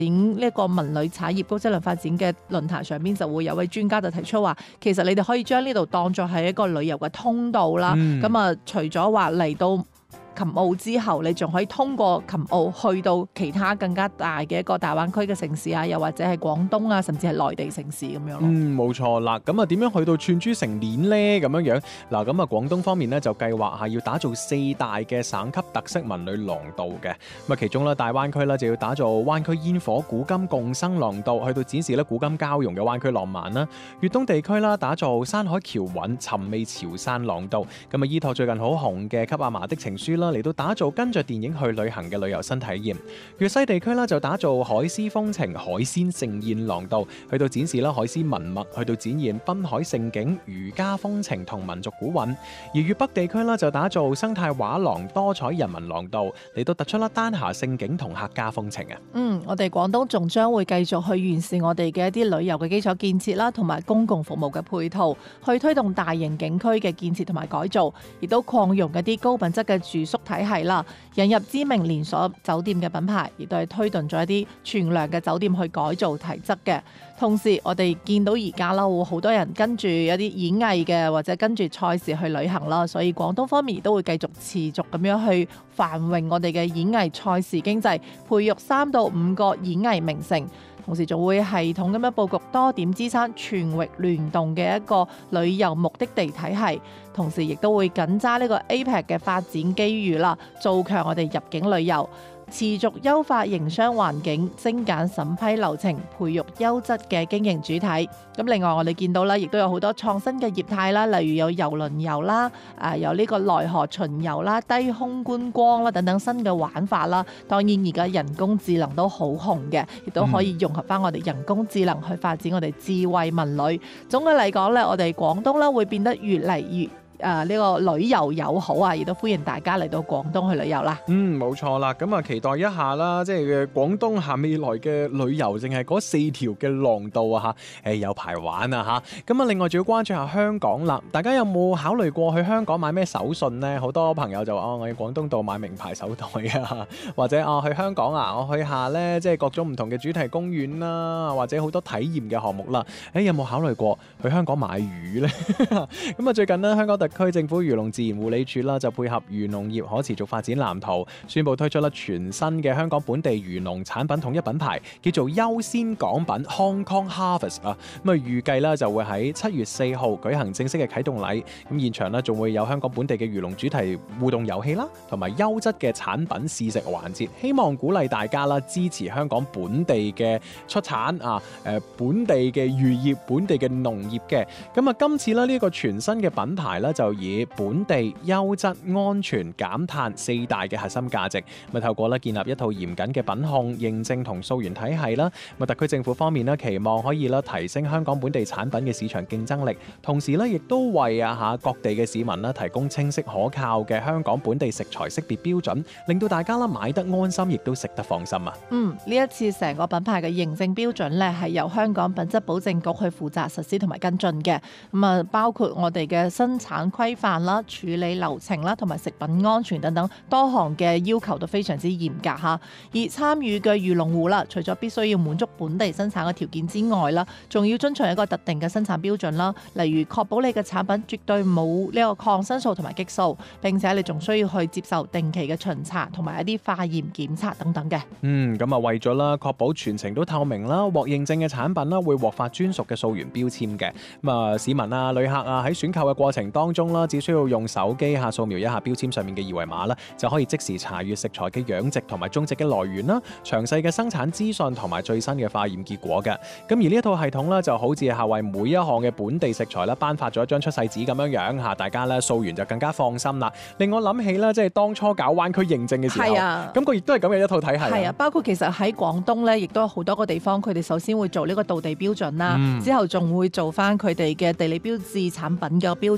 呢一個文旅產業高質量發展嘅論壇上邊就會有位專家就提出話，其實你哋可以將呢度當作係一個旅遊嘅通道啦。咁啊，除咗話嚟到琴澳之後，你仲可以通過琴澳去到其他更加大嘅一個大灣區嘅城市啊，又或者係廣東啊，甚至係內地城市咁樣咯。 冇錯啦。咁啊，點樣去到串珠成鏈呢？咁樣嗱，咁啊，廣東方面呢，就計劃係要打造4大嘅省級特色文旅廊道嘅。咁啊，其中咧大灣區咧就要打造灣區煙火古今共生廊道，去到展示咧古今交融嘅灣區浪漫啦。粵東地區啦，打造山海橋韻尋味潮汕廊道。咁啊，依託最近好紅嘅《給阿嫲的情書》嚟到打造跟着電影去旅行嘅旅遊新體驗。粵西地區啦就打造海絲風情海鮮盛宴廊道，去到展示啦海絲文物，去到展現濱海盛景、漁家風情同民族古韻。而粵北地區啦就打造生態畫廊、多彩人文廊道，嚟到突出啦丹霞盛景同客家風情啊。 我哋廣東仲將會繼續去完善我哋嘅一啲旅遊嘅基礎建設啦，同埋公共服務嘅配套，去推動大型景區嘅建設同埋改造，亦都擴容一啲高品質嘅住宿體系啦，引入知名連鎖酒店嘅品牌，亦都係推動咗一啲全量嘅酒店去改造提質嘅。同時，我哋見到而家啦，會好多人跟住一啲演藝嘅或者跟住賽事去旅行啦，所以廣東方面亦都會繼續持續咁樣去繁榮我哋嘅演藝賽事經濟，培育3到5個演藝名城。同時仲會系統咁樣佈局多點支撐全域聯動嘅一個旅遊目的地體系，同時亦都會緊揸呢個 APEC 嘅發展機遇啦，做強我哋入境旅遊，持續優化營商環境，精簡審批流程，培育優質嘅經營主體。咁另外我哋見到啦，亦都有好多創新嘅業態啦，例如有郵輪遊啦，有呢個內河巡遊啦、低空觀光啦等等新嘅玩法啦。當然而家人工智能都好紅嘅，亦都可以融合翻我哋人工智能去發展我哋智慧文旅。總嘅嚟講咧，我哋廣東啦會變得越嚟越呢個旅遊友好啊，亦都歡迎大家嚟到廣東去旅遊啦。 冇錯啦，咁啊期待一下啦，即係廣東下未來嘅旅遊，淨係嗰4條嘅廊道啊嚇，有排玩啊嚇。咁啊，另外仲要關注下香港啦，大家有冇考慮過去香港買咩手信呢？好多朋友就話我喺廣東度買名牌手袋啊，或者去香港啊，我去下呢，即係各種唔同嘅主題公園啦，或者好多體驗嘅項目啦。有冇考慮過去香港買魚呢？咁啊，最近呢，香港特區政府漁農自然護理署啦，就配合漁農業可持續發展藍圖，宣布推出全新嘅香港本地漁農產品統一品牌，叫做優先港品 Hong Kong Harvest 啊。咁啊，預計啦就會喺7月4號舉行正式嘅啟動禮。咁現場呢仲會有香港本地嘅漁農主題互動遊戲啦，同埋優質嘅產品試食環節，希望鼓勵大家啦支持香港本地嘅出產啊，本地嘅漁業、本地嘅農業嘅。咁啊，今次呢個全新嘅品牌咧就以本地優質、安全、減碳4大嘅核心價值，透過建立一套嚴謹嘅品控認證同溯源體系啦。特區政府方面期望可以提升香港本地產品嘅市場競爭力，同時亦都為各地嘅市民提供清晰可靠嘅香港本地食材識別標準，令到大家買得安心，亦都食得放心啊！ 呢一次成個品牌嘅認證標準咧，係由香港品質保證局去負責實施同埋跟進嘅。包括我哋嘅生產規範啦、處理流程啦，同埋食品安全等等多項嘅要求都非常之嚴格嚇。而參與嘅漁農戶啦，除咗必須要滿足本地生產嘅條件之外啦，仲要遵循一個特定嘅生產標準啦，例如確保你嘅產品絕對冇呢個抗生素同埋激素，並且你仲需要去接受定期嘅巡查同埋一啲化驗檢測等等嘅。 咁為咗啦確保全程都透明啦，獲認證嘅產品啦會獲發專屬嘅溯源標籤嘅。市民啊、旅客啊喺選購嘅過程當中啦，只需要用手機掃描一下標籤上面嘅二維碼啦，就可以即時查閱食材嘅養殖同埋種植嘅來源啦、詳細嘅生產資訊同埋最新嘅化驗結果嘅。咁而呢一套系統咧，就好似係為每一項嘅本地食材啦頒發咗一張出世紙咁樣嚇，大家咧掃完就更加放心啦。令我諗起啦，即係當初搞灣區認證嘅時候，咁佢亦都係咁嘅一套體系。 包括其實喺廣東咧，亦都有好多個地方，佢哋首先會做呢個道地標準啦，之後仲會做翻佢哋嘅地理標誌產品嘅標準啦，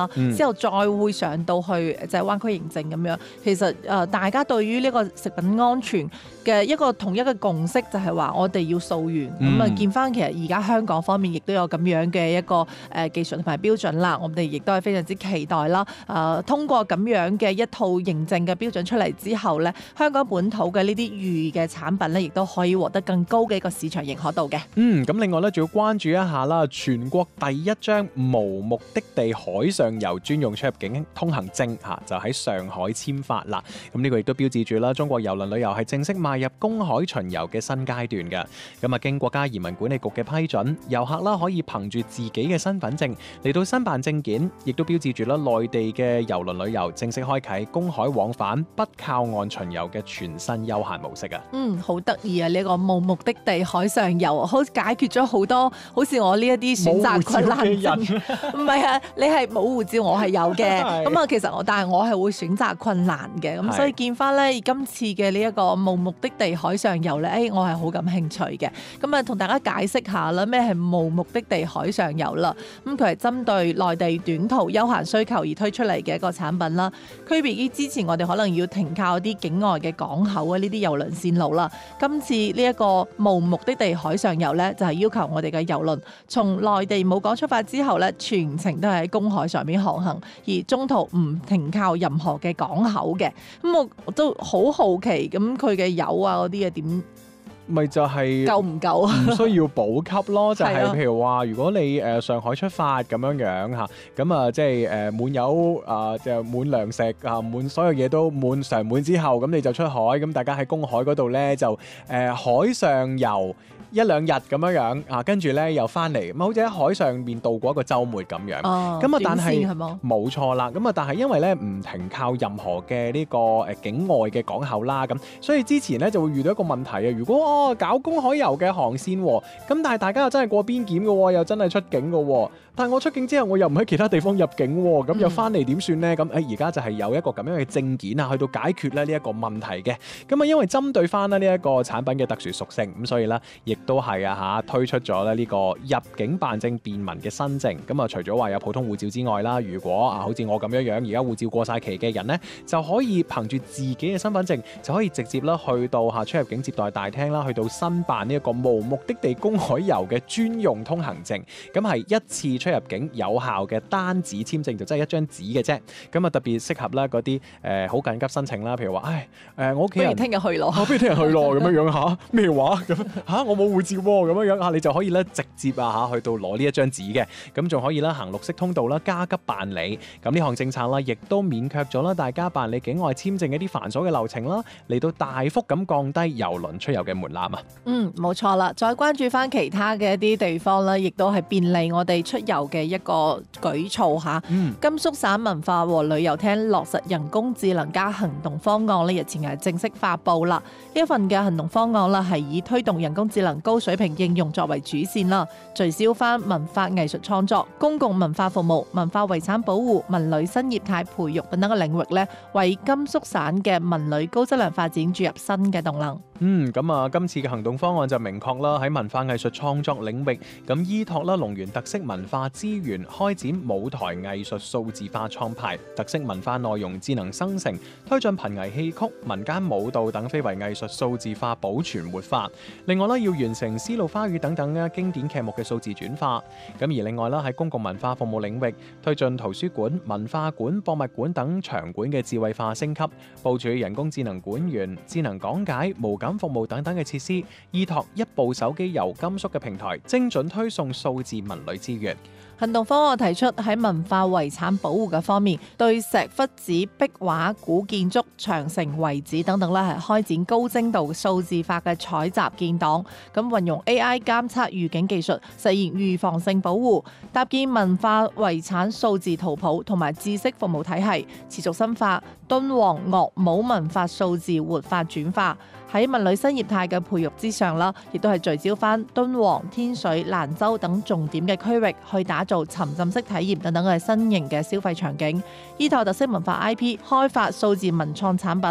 啦，之後再會上到去就係灣區認證咁樣。其實大家對於呢個食品安全嘅一個統一嘅共識就係話我哋要溯源咁啊，見翻其實而家香港方面亦都有咁樣嘅一個技術同埋標準啦，我哋亦都係非常之期待啦。通過咁樣嘅一套認證嘅標準出嚟之後咧，香港本土嘅呢啲魚嘅產品咧，亦都可以獲得更高嘅一個市場認可度嘅。 咁另外咧，仲要關注一下啦，全國第一張無目的地海上遊專用出入境通行證就喺上海簽發啦。咁呢個亦都標誌住啦，中國郵輪旅遊係正式邁入公海巡遊嘅新階段嘅。咁啊，經國家移民管理局嘅批准，遊客啦可以憑住自己嘅身份證嚟到申辦證件，亦都標誌住啦內地嘅郵輪旅遊正式開啟公海往返不靠岸巡遊嘅全新休閒模式啊！ 好得意啊！呢個無目的地海上遊，好解決咗好多好似我呢一啲選擇困難嘅人。唔係啊，你係冇護照，我係有嘅。咁啊，其實但係我係會選擇困難嘅。咁所以見翻咧今次嘅呢一個無目的地海上遊咧，我係好感興趣嘅。咁啊，同大家解釋下啦，咩係無目的地海上遊啦？咁佢係針對內地短途休閒需求而推出嚟嘅一個產品啦。區別於之前我哋可能要停靠啲境外嘅港口啊，呢啲郵輪線路啦。今次呢一個無目的地海上遊咧，就係要求我哋嘅郵輪從內地母港出發之後咧，全程都係喺公海上面航行，而中途唔停靠任何嘅港口嘅。咁我都好好奇，咁佢嘅油啊嗰啲嘢點？ 咪就係夠唔夠啊？ 唔需要補給咯，就係譬如話，如果你上海出發咁樣嚇，咁啊即係滿油就滿糧食滿所有嘢都常滿之後，咁你就出海，咁大家喺公海嗰度咧就海上遊一兩日咁樣跟住咧又翻嚟，咁好似喺海上面度過一個週末咁樣。咁啊，但係冇錯啦。咁啊，但係因為咧唔停靠任何嘅呢個境外嘅港口啦，咁所以之前咧就會遇到一個問題啊。如果搞公海遊嘅航線，咁但係大家又真係過邊檢嘅，又真係出境嘅。但係我出境之後，我又唔喺其他地方入境，咁又翻嚟點算呢？咁而家就係有一個咁樣嘅證件啊，去到解決咧呢一個問題嘅。咁啊，因為針對翻呢一個產品嘅特殊屬性，咁所以咧亦都係推出咗咧呢個入境辦證便民嘅新政。咁啊，除咗話有普通護照之外啦，如果好似我咁樣而家護照過晒期嘅人呢，就可以憑住自己嘅身份證，就可以直接啦去到出入境接待大廳啦，去到申辦呢一個無目的地公海遊嘅專用通行證。咁係一次出入境有效嘅單紙簽證，就真係一張紙嘅啫。咁啊，特別適合啦嗰啲好緊急申請啦，譬如話我屋企人不如聽日去咯， 不如聽日去咯咁樣嚇咩話咁我冇護照喎咁樣你就可以咧直接去到攞呢一張紙嘅。咁仲可以啦行綠色通道啦，加急辦理。咁呢項政策啦，亦都免卻咗啦大家辦理境外簽證嘅一啲繁瑣嘅流程啦，嚟到大幅咁降低郵輪出遊嘅門檻啊。 冇錯啦。再關注翻其他嘅一啲地方啦，亦都係便利我哋出遊嘅一個舉措嚇。甘肅省文化和旅遊廳落實人工智能加行動方案呢，日前係正式發布啦。呢一份嘅行動方案啦，係以推動人工智能高水平應用作為主線啦，聚焦翻文化藝術創作、公共文化服務、文化遺產保護、文旅新業態培育等等嘅領域咧，為甘肅省嘅文旅高質量發展注入新嘅動能。 咁啊，今次嘅行動方案就明確啦，喺文化藝術創作領域，咁依託啦龍源特色文化資源，開展舞台藝術數字化創排、特色文化內容智能生成，推進瀕危戲曲、民間舞蹈等非遺藝術數字化保存活化。另外要完成絲路花語等等嘅經典劇目嘅數字轉化。咁而另外喺公共文化服務領域，推進圖書館、文化館、博物館等場館嘅智慧化升級，部署人工智能館員、智能講解、無感服務等等嘅設施，依託一部手機遊甘肅嘅平台，精準推送數字文旅資源。 行動方案提出喺文化遺產保護嘅方面，對石窟寺、壁畫、古建築、長城遺址等等咧，係開展高精度數字化嘅採集建檔，咁運用 AI 監測預警技術，實現預防性保護，搭建文化遺產數字圖譜同埋知識服務體系，持續深化敦煌樂舞文化數字活化轉化。喺文旅新業態嘅培育之上啦，亦都係聚焦翻敦煌、天水、蘭州等重點嘅區域，去打造沉浸式體驗等等嘅新型嘅消費場景，依託特色文化 IP 開發數字文創產品，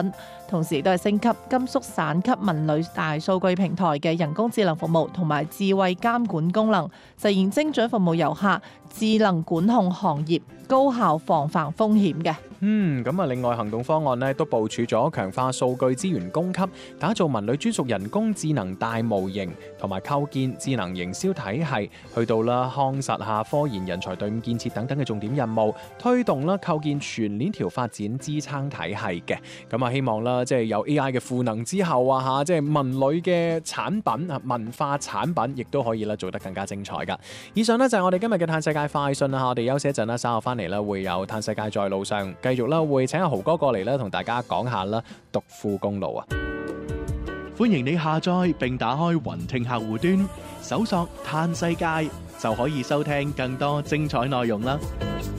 同時都係升級甘肅省級文旅大數據平台嘅人工智能服務同埋智慧監管功能，實現精準服務遊客、智能管控行業、高效防範風險嘅。 咁啊，另外行動方案呢都部署咗強化數據資源供給，打造文旅專屬人工智能大模型，同埋構建智能營銷體系，去到啦夯實下科研人才隊伍建設等等嘅重點任務，推動啦構建全鏈條發展支撐體系嘅。咁啊，希望啦即係有 AI 嘅賦能之後啊嚇，即係文旅嘅產品啊文化產品，亦都可以啦做得更加精彩噶。以上呢就係我哋今日嘅嘆世界快訊啦，我哋休息一陣啦，稍後翻嚟啦會有嘆世界在路上。繼續啦，會請阿豪哥過嚟啦，同大家講下啦，獨富公路啊！ 歡迎你下載並打開雲聽客戶端，搜索嘆世界就可以收聽更多精彩內容啦！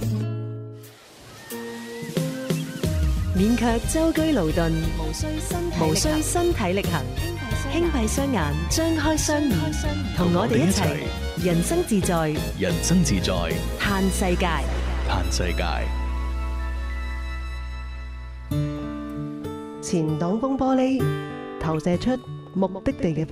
免卻舟車勞頓，無需身體力行，輕閉雙眼，張開雙耳，同我哋一齊人生自在， 人生自在， 嘆世界， 嘆世界。 前擋風玻璃投射出目的地嘅